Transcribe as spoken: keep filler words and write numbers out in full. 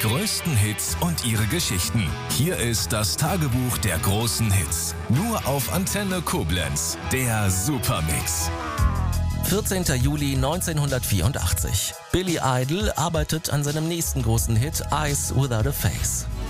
größten Hits und ihre Geschichten. Hier ist das Tagebuch der großen Hits. Nur auf Antenne Koblenz. Der Supermix. vierzehnter Juli neunzehnhundertvierundachtzig. Billy Idol arbeitet an seinem nächsten großen Hit Eyes Without a Face.